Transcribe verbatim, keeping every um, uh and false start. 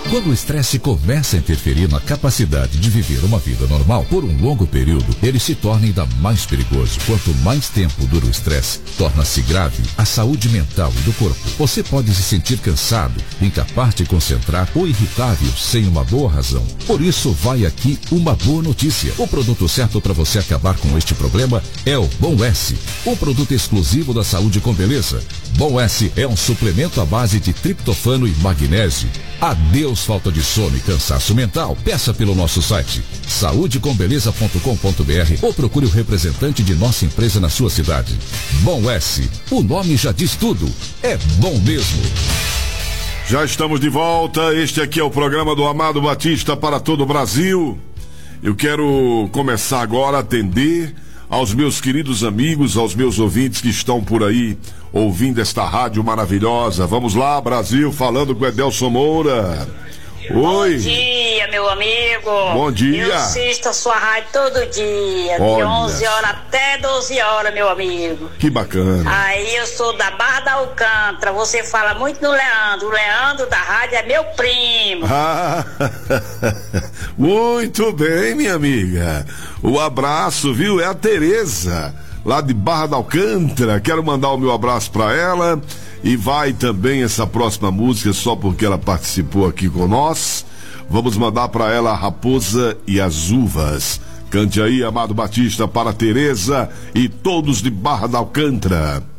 Quando o estresse começa a interferir na capacidade de viver uma vida normal por um longo período, ele se torna ainda mais perigoso. Quanto mais tempo dura o estresse, torna-se grave a saúde mental e do corpo. Você pode se sentir cansado, incapaz de concentrar ou irritável sem uma boa razão. Por isso, vai aqui uma boa notícia. O produto certo para você acabar com este problema é o Bom S, um produto exclusivo da Saúde com Beleza. Bom S é um suplemento à base de triptofano e magnésio. Adeus falta de sono e cansaço mental. Peça pelo nosso site saúde com beleza ponto com ponto b r ou procure o representante de nossa empresa na sua cidade. Bom S, o nome já diz tudo. É bom mesmo. Já estamos de volta. Este aqui é o programa do Amado Batista para todo o Brasil. Eu quero começar agora a atender aos meus queridos amigos, aos meus ouvintes que estão por aí ouvindo esta rádio maravilhosa. Vamos lá, Brasil, falando com Edelson Moura. Oi. Bom dia, meu amigo. Bom dia. Eu assisto a sua rádio todo dia, Olha. de onze horas até doze horas, meu amigo. Que bacana. Aí eu sou da Barra da Alcântara, você fala muito no Leandro. O Leandro da rádio é meu primo. Ah, muito bem, minha amiga. O abraço, viu? É a Tereza, lá de Barra da Alcântara. Quero mandar o meu abraço pra ela. E vai também essa próxima música, só porque ela participou aqui com nós. Vamos mandar pra ela a Raposa e as Uvas. Cante aí, Amado Batista, para Tereza e todos de Barra da Alcântara.